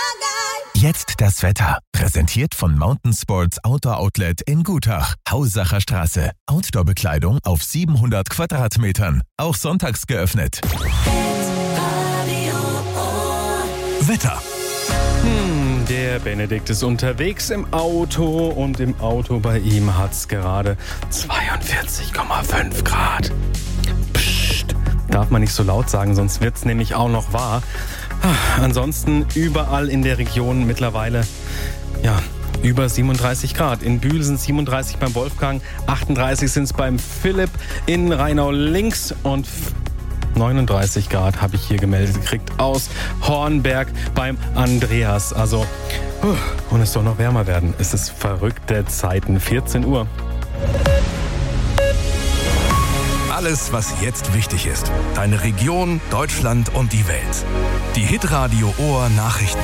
Jetzt das Wetter. Präsentiert von Mountain Sports Outdoor Outlet in Gutach. Hausacher Straße. Outdoor-Bekleidung auf 700 Quadratmetern. Auch sonntags geöffnet. Wetter. Der Benedikt ist unterwegs im Auto und im Auto bei ihm hat es gerade 42,5 Grad. Psst, darf man nicht so laut sagen, sonst wird es nämlich auch noch wahr. Ansonsten überall in der Region mittlerweile, über 37 Grad. In Bühl sind 37 beim Wolfgang, 38 sind es beim Philipp, in Rheinau links und 39 Grad habe ich hier gemeldet gekriegt aus Hornberg beim Andreas. Also, und es soll noch wärmer werden. Es ist verrückte Zeiten. 14 Uhr. Alles, was jetzt wichtig ist. Deine Region, Deutschland und die Welt. Die Hitradio Ohr Nachrichten.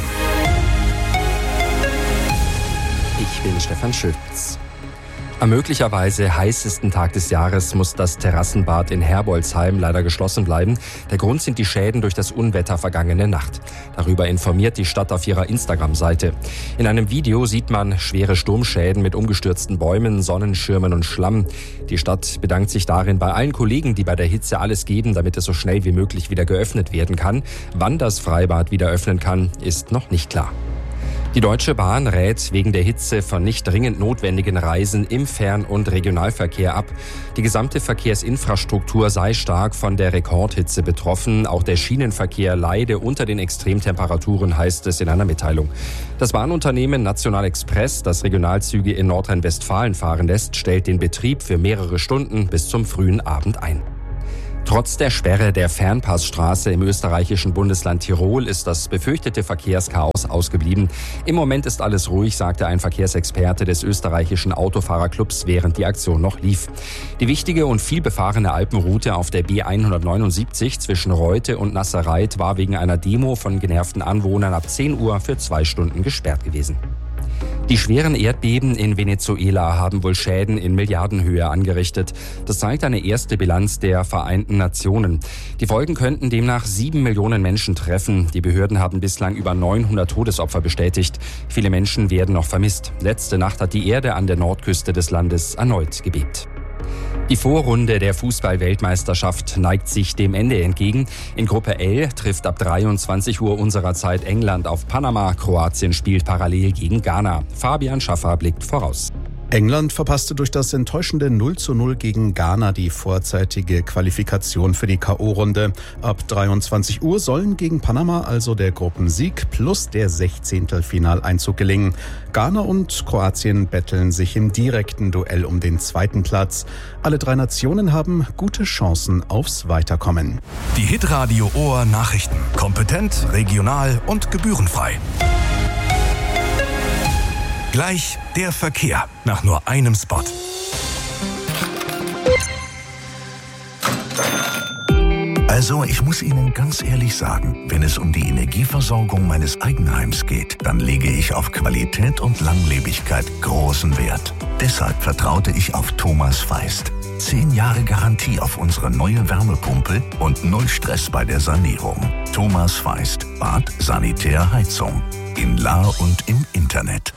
Ich bin Stefan Schütz. Am möglicherweise heißesten Tag des Jahres muss das Terrassenbad in Herbolzheim leider geschlossen bleiben. Der Grund sind die Schäden durch das Unwetter vergangene Nacht. Darüber informiert die Stadt auf ihrer Instagram-Seite. In einem Video sieht man schwere Sturmschäden mit umgestürzten Bäumen, Sonnenschirmen und Schlamm. Die Stadt bedankt sich darin bei allen Kollegen, die bei der Hitze alles geben, damit es so schnell wie möglich wieder geöffnet werden kann. Wann das Freibad wieder öffnen kann, ist noch nicht klar. Die Deutsche Bahn rät wegen der Hitze von nicht dringend notwendigen Reisen im Fern- und Regionalverkehr ab. Die gesamte Verkehrsinfrastruktur sei stark von der Rekordhitze betroffen. Auch der Schienenverkehr leide unter den Extremtemperaturen, heißt es in einer Mitteilung. Das Bahnunternehmen National Express, das Regionalzüge in Nordrhein-Westfalen fahren lässt, stellt den Betrieb für mehrere Stunden bis zum frühen Abend ein. Trotz der Sperre der Fernpassstraße im österreichischen Bundesland Tirol ist das befürchtete Verkehrschaos ausgeblieben. Im Moment ist alles ruhig, sagte ein Verkehrsexperte des österreichischen Autofahrerclubs, während die Aktion noch lief. Die wichtige und vielbefahrene Alpenroute auf der B179 zwischen Reute und Nasserreit war wegen einer Demo von genervten Anwohnern ab 10 Uhr für 2 Stunden gesperrt gewesen. Die schweren Erdbeben in Venezuela haben wohl Schäden in Milliardenhöhe angerichtet. Das zeigt eine erste Bilanz der Vereinten Nationen. Die Folgen könnten demnach 7 Millionen Menschen treffen. Die Behörden haben bislang über 900 Todesopfer bestätigt. Viele Menschen werden noch vermisst. Letzte Nacht hat die Erde an der Nordküste des Landes erneut gebebt. Die Vorrunde der Fußball-Weltmeisterschaft neigt sich dem Ende entgegen. In Gruppe L trifft ab 23 Uhr unserer Zeit England auf Panama. Kroatien spielt parallel gegen Ghana. Fabian Schaffer blickt voraus. England verpasste durch das enttäuschende 0:0 gegen Ghana die vorzeitige Qualifikation für die K.O.-Runde. Ab 23 Uhr sollen gegen Panama also der Gruppensieg plus der 16. Finaleinzug gelingen. Ghana und Kroatien betteln sich im direkten Duell um den 2. Platz. Alle 3 Nationen haben gute Chancen aufs Weiterkommen. Die Hitradio Ohr Nachrichten. Kompetent, regional und gebührenfrei. Gleich der Verkehr nach nur einem Spot. Also, ich muss Ihnen ganz ehrlich sagen, wenn es um die Energieversorgung meines Eigenheims geht, dann lege ich auf Qualität und Langlebigkeit großen Wert. Deshalb vertraute ich auf Thomas Feist. 10 Jahre Garantie auf unsere neue Wärmepumpe und 0 Stress bei der Sanierung. Thomas Feist, Bad, Sanitär, Heizung. In Lahr und im Internet.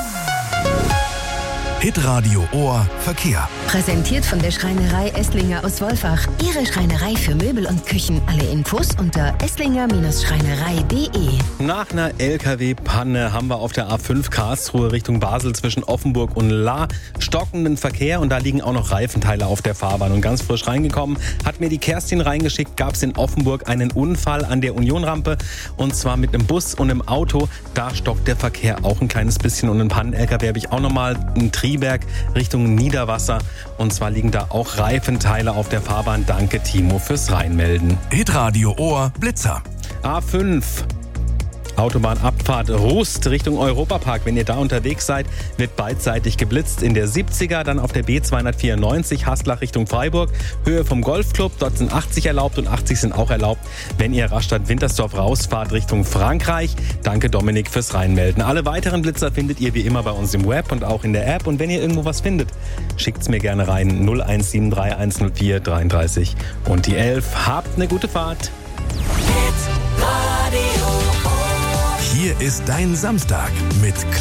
Hitradio Ohr Verkehr. Präsentiert von der Schreinerei Esslinger aus Wolfach. Ihre Schreinerei für Möbel und Küchen. Alle Infos unter esslinger-schreinerei.de. Nach einer LKW-Panne haben wir auf der A5 Karlsruhe Richtung Basel zwischen Offenburg und Lahr stockenden Verkehr und da liegen auch noch Reifenteile auf der Fahrbahn. Und ganz frisch reingekommen hat mir die Kerstin reingeschickt, gab es in Offenburg einen Unfall an der Unionrampe und zwar mit einem Bus und einem Auto. Da stockt der Verkehr auch ein kleines bisschen und ein Pannen-LKW habe ich auch nochmal einen Triberg Richtung Niederwasser. Und zwar liegen da auch Reifenteile auf der Fahrbahn. Danke, Timo, fürs Reinmelden. Hitradio Ohr Blitzer. A5. Autobahnabfahrt Rust Richtung Europapark. Wenn ihr da unterwegs seid, wird beidseitig geblitzt. In der 70er, dann auf der B294 Haslach Richtung Freiburg. Höhe vom Golfclub, dort sind 80 erlaubt und 80 sind auch erlaubt, wenn ihr Rastatt-Wintersdorf rausfahrt Richtung Frankreich. Danke, Dominik, fürs Reinmelden. Alle weiteren Blitzer findet ihr wie immer bei uns im Web und auch in der App. Und wenn ihr irgendwo was findet, schickt's mir gerne rein. 0173 104 33 und die 11. Habt eine gute Fahrt. Hier ist dein Samstag mit